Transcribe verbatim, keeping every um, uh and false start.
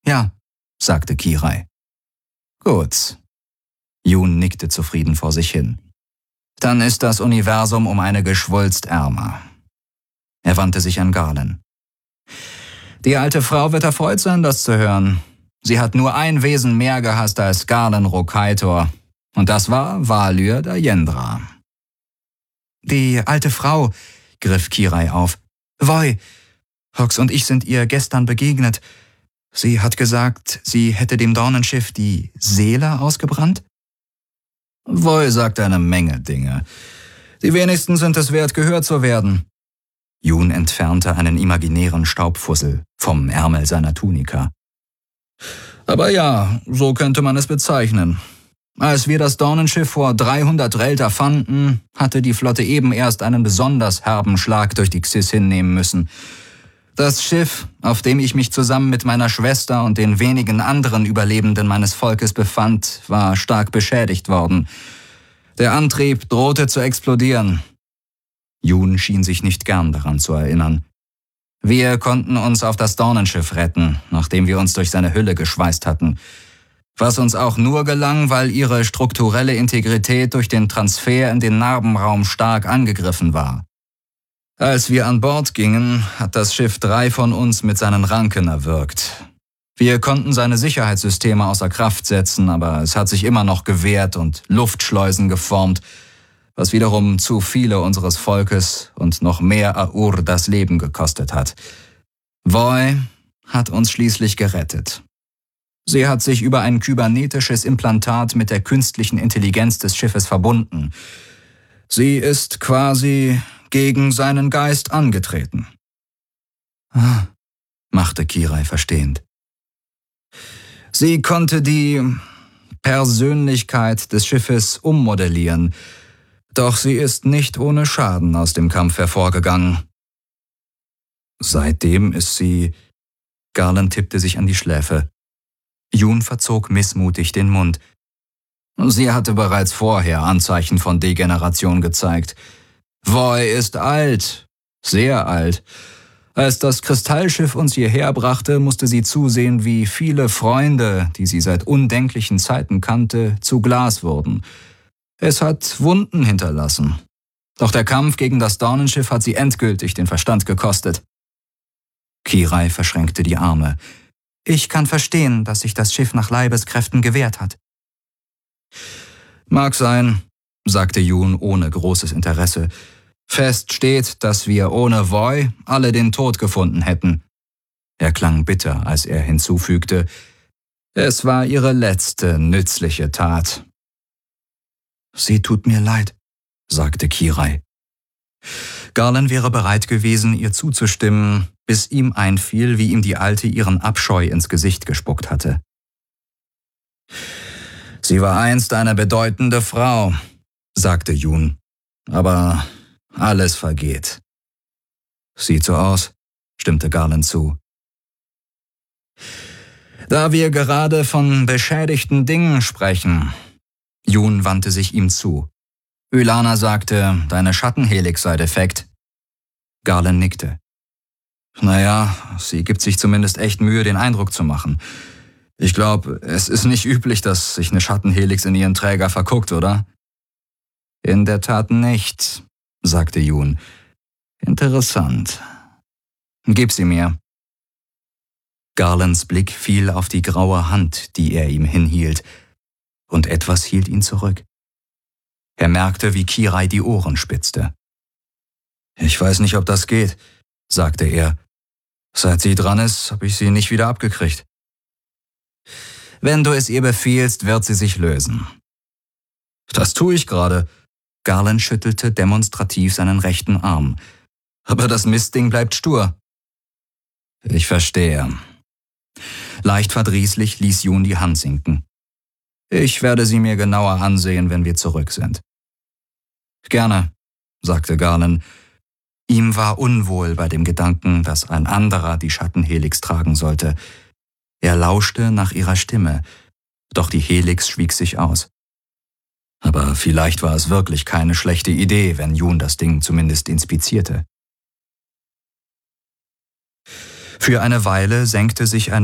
Ja, sagte Kirai. Gut. Jun nickte zufrieden vor sich hin. Dann ist das Universum um eine Geschwulst ärmer. Er wandte sich an Garland. Die alte Frau wird erfreut sein, das zu hören. Sie hat nur ein Wesen mehr gehasst als Garland Rokaitor. Und das war Valyr Dayendra. Die alte Frau, griff Kirai auf. Voi, Hox und ich sind ihr gestern begegnet. Sie hat gesagt, sie hätte dem Dornenschiff die Seele ausgebrannt? Voi sagt eine Menge Dinge. Die wenigsten sind es wert, gehört zu werden. Jun entfernte einen imaginären Staubfussel vom Ärmel seiner Tunika. Aber ja, so könnte man es bezeichnen. Als wir das Dornenschiff vor dreihundert Relter fanden, hatte die Flotte eben erst einen besonders herben Schlag durch die Xys hinnehmen müssen. Das Schiff, auf dem ich mich zusammen mit meiner Schwester und den wenigen anderen Überlebenden meines Volkes befand, war stark beschädigt worden. Der Antrieb drohte zu explodieren. Jun schien sich nicht gern daran zu erinnern. Wir konnten uns auf das Dornenschiff retten, nachdem wir uns durch seine Hülle geschweißt hatten. Was uns auch nur gelang, weil ihre strukturelle Integrität durch den Transfer in den Narbenraum stark angegriffen war. Als wir an Bord gingen, hat das Schiff drei von uns mit seinen Ranken erwürgt. Wir konnten seine Sicherheitssysteme außer Kraft setzen, aber es hat sich immer noch gewehrt und Luftschleusen geformt, was wiederum zu viele unseres Volkes und noch mehr Aur das Leben gekostet hat. Voi hat uns schließlich gerettet. Sie hat sich über ein kybernetisches Implantat mit der künstlichen Intelligenz des Schiffes verbunden. Sie ist quasi gegen seinen Geist angetreten. Ah, machte Kirai verstehend. Sie konnte die Persönlichkeit des Schiffes ummodellieren, doch sie ist nicht ohne Schaden aus dem Kampf hervorgegangen. Seitdem ist sie... Garland tippte sich an die Schläfe. Jun verzog missmutig den Mund. Sie hatte bereits vorher Anzeichen von Degeneration gezeigt. Voi ist alt, sehr alt. Als das Kristallschiff uns hierher brachte, musste sie zusehen, wie viele Freunde, die sie seit undenklichen Zeiten kannte, zu Glas wurden. Es hat Wunden hinterlassen. Doch der Kampf gegen das Dornenschiff hat sie endgültig den Verstand gekostet. Kirai verschränkte die Arme. Ich kann verstehen, dass sich das Schiff nach Leibeskräften gewehrt hat. Mag sein, sagte Jun ohne großes Interesse. Fest steht, dass wir ohne Voi alle den Tod gefunden hätten. Er klang bitter, als er hinzufügte, es war ihre letzte nützliche Tat. Sie tut mir leid, sagte Kirai. Garland wäre bereit gewesen, ihr zuzustimmen, bis ihm einfiel, wie ihm die Alte ihren Abscheu ins Gesicht gespuckt hatte. Sie war einst eine bedeutende Frau, sagte Jun, aber alles vergeht. Sieht so aus, stimmte Garland zu. Da wir gerade von beschädigten Dingen sprechen. Jun wandte sich ihm zu. Ylana sagte, deine Schattenhelix sei defekt. Garland nickte. Naja, sie gibt sich zumindest echt Mühe, den Eindruck zu machen. Ich glaube, es ist nicht üblich, dass sich eine Schattenhelix in ihren Träger verguckt, oder? In der Tat nicht, sagte Jun. Interessant. Gib sie mir. Garlands Blick fiel auf die graue Hand, die er ihm hinhielt, und etwas hielt ihn zurück. Er merkte, wie Kirai die Ohren spitzte. Ich weiß nicht, ob das geht, sagte er. Seit sie dran ist, habe ich sie nicht wieder abgekriegt. Wenn du es ihr befiehlst, wird sie sich lösen. Das tue ich gerade. Garland schüttelte demonstrativ seinen rechten Arm. Aber das Mistding bleibt stur. Ich verstehe. Leicht verdrießlich ließ Jun die Hand sinken. Ich werde sie mir genauer ansehen, wenn wir zurück sind. Gerne, sagte Garland. Ihm war unwohl bei dem Gedanken, dass ein anderer die Schattenhelix tragen sollte. Er lauschte nach ihrer Stimme, doch die Helix schwieg sich aus. Aber vielleicht war es wirklich keine schlechte Idee, wenn Jun das Ding zumindest inspizierte. Für eine Weile senkte sich ein